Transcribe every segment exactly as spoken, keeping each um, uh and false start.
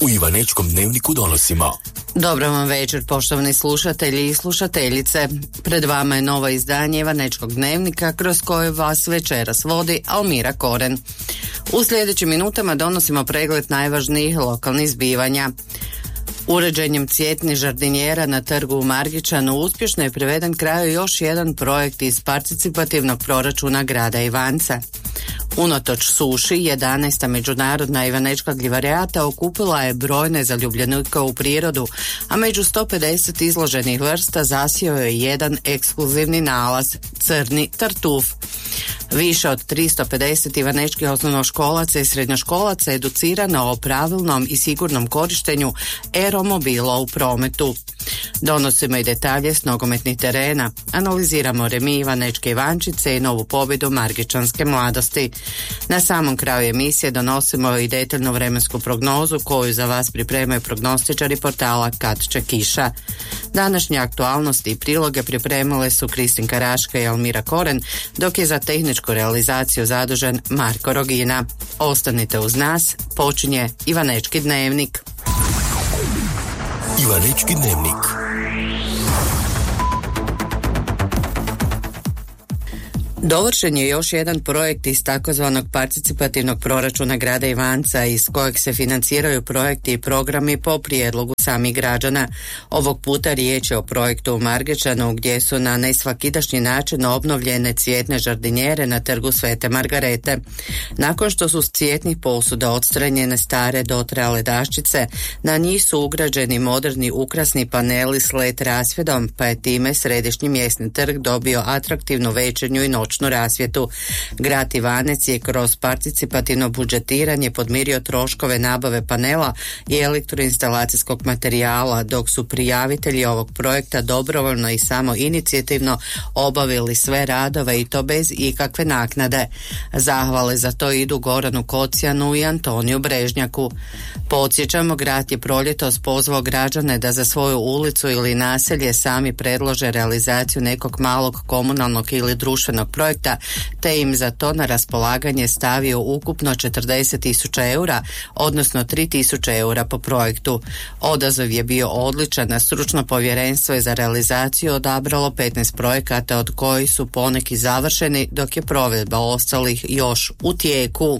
U Ivanečkom dnevniku donosimo. Dobro vam večer, poštovani slušatelji i slušateljice. Pred vama je novo izdanje Ivanečkog dnevnika kroz koje vas večeras vodi Almira Koren. U sljedećim minutama donosimo pregled najvažnijih lokalnih zbivanja. Uređenjem cvjetnih žardinjera na trgu u Margičanu uspješno je priveden kraju još jedan projekt iz participativnog proračuna grada Ivanca. Unatoč suši, jedanaesta međunarodna Ivanečka gljivarijata okupila je brojne zaljubljenike u prirodu, a među sto pedeset izloženih vrsta zasijao je jedan ekskluzivni nalaz, crni tartuf. Više od tristo pedeset ivanečkih osnovnoškolaca i srednjoškolaca educirano o pravilnom i sigurnom korištenju aeromobila u prometu. Donosimo i detalje s nogometnih terena, analiziramo remi Ivanečke Ivančice i novu pobjedu Margičanske mladosti. Na samom kraju emisije donosimo i detaljnu vremensku prognozu koju za vas pripremaju prognostičari portala Kad će kiša. Današnje aktualnosti i priloge pripremile su Kristinka Raška i Almira Koren, dok je za tehničku realizaciju zadužen Marko Rogina. Ostanite uz nas, počinje Ivanečki dnevnik. Ivanečki dnevnik. Dovršen je još jedan projekt iz takozvanog participativnog proračuna grada Ivanca, iz kojeg se financiraju projekti i programi po prijedlogu samih građana. Ovog puta riječ je o projektu u Margičanu, gdje su na nesvakidašnji način obnovljene cvjetne žardinjere na trgu Svete Margarete. Nakon što su s cvjetnih posuda odstranjene stare dotrajale daščice, na njih su ugrađeni moderni ukrasni paneli s el e de rasvjedom, pa je time središnji mjesni trg dobio atraktivnu večernju i noćnu rasvjetu. Grad Ivanec je kroz participativno budžetiranje podmirio troškove nabave panela i elektroinstalacijskog materijala, dok su prijavitelji ovog projekta dobrovoljno i samo inicijativno obavili sve radove i to bez ikakve naknade. Zahvale za to idu Goranu Kocijanu i Antoniju Brežnjaku. Podsjećamo, grad je proljetos pozvao građane da za svoju ulicu ili naselje sami predlože realizaciju nekog malog komunalnog ili društvenog projekta, te im za to na raspolaganje stavio ukupno četrdeset tisuća eura, odnosno tri tisuće eura po projektu. Odaziv je bio odličan, a stručno povjerenstvo je za realizaciju odabralo petnaest projekata, od kojih su poneki završeni, dok je provedba ostalih još u tijeku.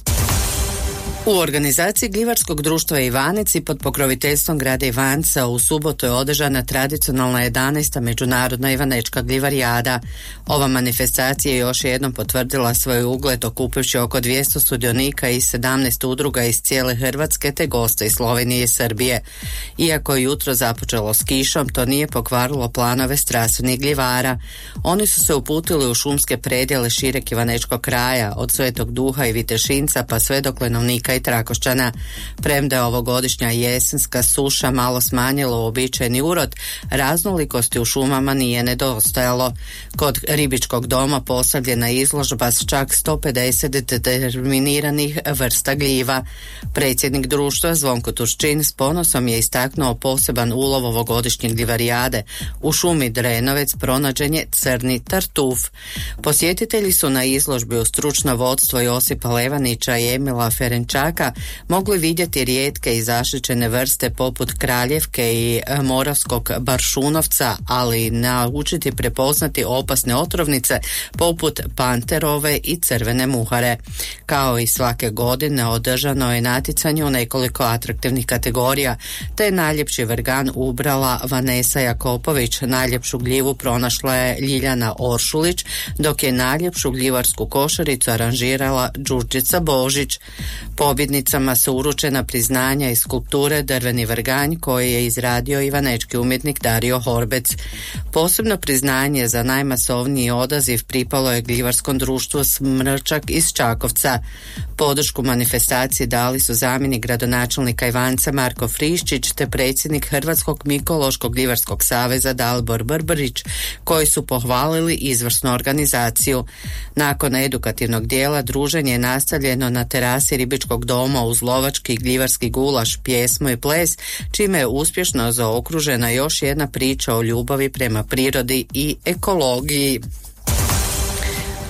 U organizaciji Gljivarskog društva Ivanec i pod pokroviteljstvom grada Ivanca u subotu je održana tradicionalna jedanaesta međunarodna Ivanečka gljivarijada. Ova manifestacija je još jednom potvrdila svoj ugled, okupivši oko dvjesto sudionika iz sedamnaest udruga iz cijele Hrvatske te gosta iz Slovenije i Srbije. Iako je jutro započelo s kišom, to nije pokvarilo planove strastvenih gljivara. Oni su se uputili u šumske predjele šireg ivanečkog kraja, od Svetog Duha i Vitešinca pa sve do Klenovnika i Trakošćana. Premda je ovogodišnja jesenska suša malo smanjila uobičajeni urod, raznolikosti u šumama nije nedostajalo. Kod Ribičkog doma postavljena izložba s čak sto pedeset determiniranih vrsta gljiva. Predsjednik društva Zvonko Turčin s ponosom je istaknuo poseban ulov ovogodišnje gljivarijade. U šumi Drenovec pronađen je crni tartuf. Posjetitelji su na izložbi uz stručno vodstvo Josipa Levanića i Emila Ferenčaka mogli vidjeti rijetke i zaštićene vrste poput kraljevke i moravskog baršunovca, ali naučiti prepoznati opasne otrovnice poput panterove i crvene muhare. Kao i svake godine održano je natjecanje u nekoliko atraktivnih kategorija, te je najljepši vrgan ubrala Vanesa Jakopović, najljepšu gljivu pronašla je Ljiljana Oršulić, dok je najljepšu gljivarsku košaricu aranžirala Đurđica Božić. Pobjednicama su uručena priznanja iz skulpture Drveni vrganj koje je izradio ivanečki umjetnik Dario Horbec. Posebno priznanje za najmasovniji odaziv pripalo je gljivarskom društvu Smrčak iz Čakovca. Podršku manifestaciji dali su zamjenik gradonačelnika Ivanca Marko Friščić te predsjednik Hrvatskog mikološkog gljivarskog saveza Dalibor Brbarić, koji su pohvalili izvrsnu organizaciju. Nakon edukativnog dijela druženje je nastavljeno na terasi Ribičkog doma uz lovački gljivarski gulaš, pjesmu i ples, čime je uspješno zaokružena još jedna priča o ljubavi prema prirodi i ekologiji.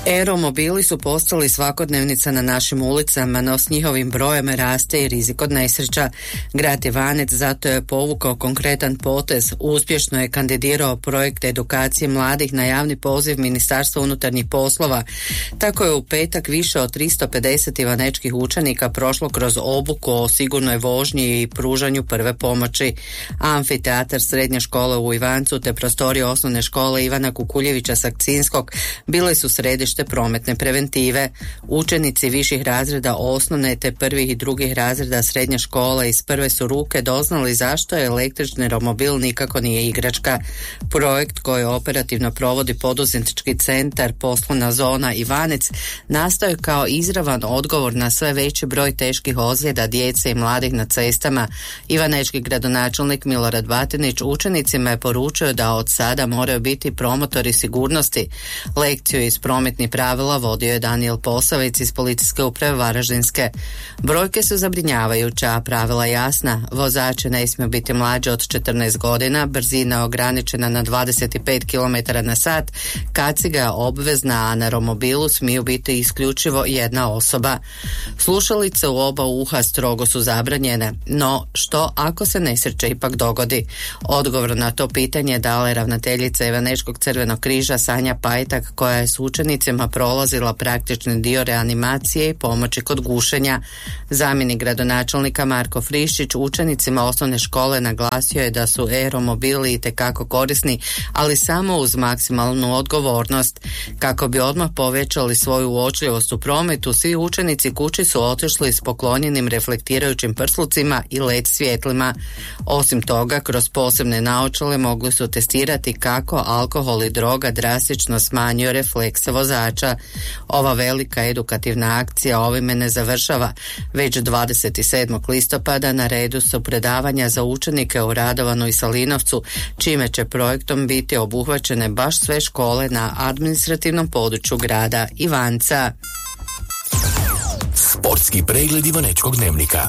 E-romobili su postali svakodnevnica na našim ulicama, no s njihovim brojem raste i rizik od nesreća. Grad Ivanec zato je povukao konkretan potez. Uspješno je kandidirao projekt edukacije mladih na javni poziv Ministarstva unutarnjih poslova. Tako je u petak više od tristo pedeset ivanečkih učenika prošlo kroz obuku o sigurnoj vožnji i pružanju prve pomoći. Amfiteatar srednje škole u Ivancu te prostorije osnovne škole Ivana Kukuljevića Sakcinskog bile su središte prometne preventive. Učenici viših razreda osnovne te prvih i drugih razreda srednje škole iz prve su ruke doznali zašto je električni romobil nikako nije igračka. Projekt koji operativno provodi poduzetnički centar Poslovna zona Ivanec nastao je kao izravan odgovor na sve veći broj teških ozljeda djece i mladih na cestama. Ivanečki gradonačelnik Milorad Batinić učenicima je poručio da od sada moraju biti promotori sigurnosti. Lekciju iz prometnih pravila vodio je Danijel Posavec iz Policijske uprave Varaždinske. Brojke su zabrinjavajuće, a pravila jasna. Vozači ne smiju biti mlađi od četrnaest godina, brzina je ograničena na dvadeset pet kilometara na sat, kaciga je obvezna, a na romobilu smiju biti isključivo jedna osoba. Slušalice u oba uha strogo su zabranjene, no što ako se nesreća ipak dogodi? Odgovor na to pitanje dala je ravnateljica Ivanečkog crvenog križa Sanja Pajtak, koja je s učenicima prolazila praktični dio reanimacije i pomoći kod gušenja. Zamjenik gradonačelnika Marko Friščić učenicima osnovne škole naglasio je da su e-romobili itekako korisni, ali samo uz maksimalnu odgovornost. Kako bi odmah povećali svoju uočljivost u prometu, svi učenici kući su otišli s poklonjenim reflektirajućim prslucima i L E D svjetlima. Osim toga, kroz posebne naočale mogli su testirati kako alkohol i droga drastično smanjuje reflekse vozača. Ova velika edukativna akcija ovime ne završava. Već dvadeset sedmog listopada na redu su predavanja za učenike u Radovanu i Salinovcu, čime će projektom biti obuhvaćene baš sve škole na administrativnom području grada Ivanca. Sportski pregled Ivanečkog dnevnika.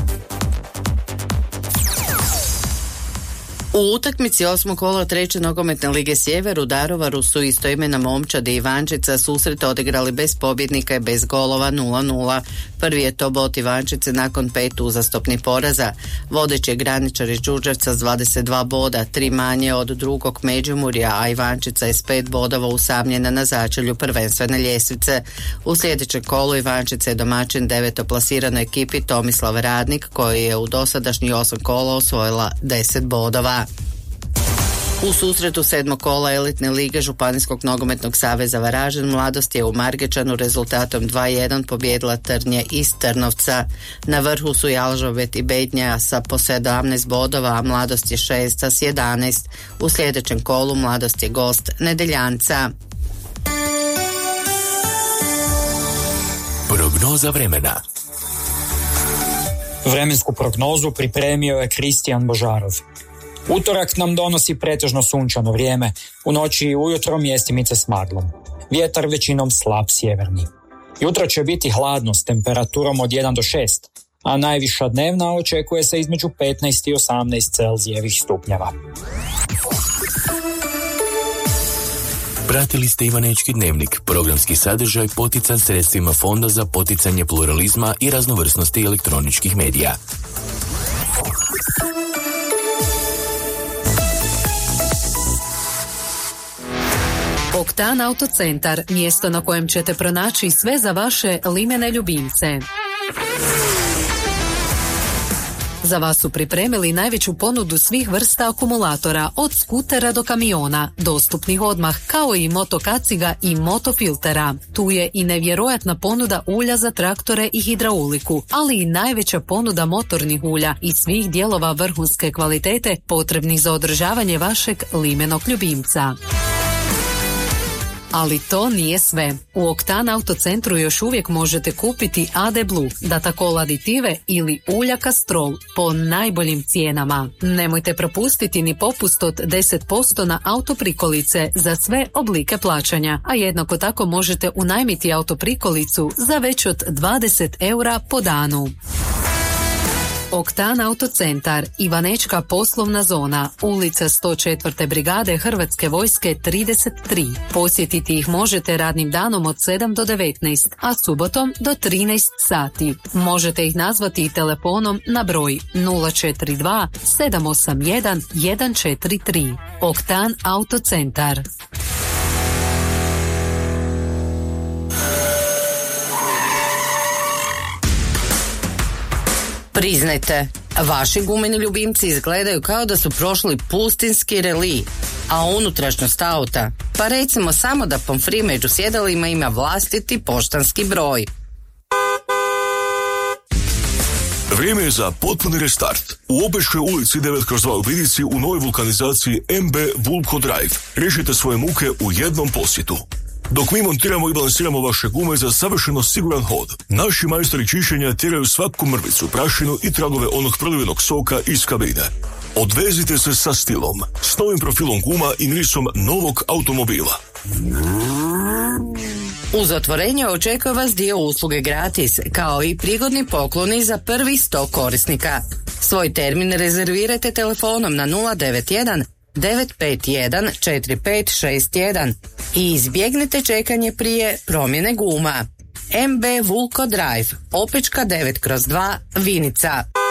U utakmici osmog kola treće nogometne lige Sjever u Daruvaru su istoimena momčad i Ivančica susret odigrali bez pobjednika i bez golova nula nula. Prvi je to Bot Ivančice nakon pet uzastopnih poraza. Vodeći je graničar iz Đurđevca s dvadeset dva boda, tri manje od drugog Međimurja, a Ivančica je s pet bodova usamljena na začelju prvenstvene ljestvice. U sljedećem kolu Ivančica je domaćin devetoplasiranoj ekipi Tomislav Radnik, koji je u dosadašnjih osam kola osvojila deset bodova. U susretu sedmog kola elitne lige Županijskog nogometnog saveza Varaždin Mladost je u Margečanu rezultatom dva jedan pobijedila Trnje iz Trnovca. Na vrhu su Jalžabet i Bednja sa po sedamnaest bodova, a Mladost je šesta s jedanaest. U sljedećem kolu Mladost je gost Nedeljanca. Prognoza vremena. Vremensku prognozu pripremio je Kristijan Božarov. Utorak nam donosi pretežno sunčano vrijeme, u noći i ujutro mjestimice s maglom. Vjetar većinom slab sjeverni. Jutro će biti hladno s temperaturom od jedan do šest, a najviša dnevna očekuje se između petnaest i osamnaest Celzijevih stupnjeva. Pratili ste Ivanečki dnevnik, programski sadržaj potican sredstvima Fonda za poticanje pluralizma i raznovrsnosti elektroničkih medija. Oktan Autocentar, mjesto na kojem ćete pronaći sve za vaše limene ljubimce. Za vas su pripremili najveću ponudu svih vrsta akumulatora, od skutera do kamiona, dostupnih odmah, kao i motokaciga i motofiltera. Tu je i nevjerojatna ponuda ulja za traktore i hidrauliku, ali i najveća ponuda motornih ulja i svih dijelova vrhunske kvalitete potrebnih za održavanje vašeg limenog ljubimca. Ali to nije sve. U Oktan Autocentru još uvijek možete kupiti A D Blue, Datacol aditive ili ulja Castrol po najboljim cijenama. Nemojte propustiti ni popust od deset posto na autoprikolice za sve oblike plaćanja, a jednako tako možete unajmiti autoprikolicu za već od dvadeset eura po danu. Oktan Autocentar, Ivanečka poslovna zona, ulica sto četvrte brigade Hrvatske vojske trideset tri. Posjetiti ih možete radnim danom od sedam do devetnaest, a subotom do trinaest sati. Možete ih nazvati i telefonom na broj nula četiri dva sedam osam jedan jedan četiri tri. Oktan Autocentar. Priznajte, vaši gumeni ljubimci izgledaju kao da su prošli pustinski reli, a unutrašnjost auta, pa recimo samo da pomfri među sjedalima ima vlastiti poštanski broj. Vrijeme je za potpuni restart. U Obeškoj ulici devet kroz dva u Vidici u novoj vulkanizaciji M B Vulko Drive. Riješite svoje muke u jednom posjetu. Dok mi montiramo i balansiramo vaše gume za savršeno siguran hod, naši majstori čišćenja tjeraju svaku mrvicu, prašinu i tragove onog prolivenog soka iz kabine. Odvezite se sa stilom, s novim profilom guma i mirisom novog automobila. Uz otvorenje očekuje vas dio usluge gratis, kao i prigodni pokloni za prvih sto korisnika. Svoj termin rezervirajte telefonom na nula devet jedan devet pet jedan četiri pet šest jedan i izbjegnite čekanje prije promjene guma. M B Vulko Drive, Opečka devet kroz dva, Vinica.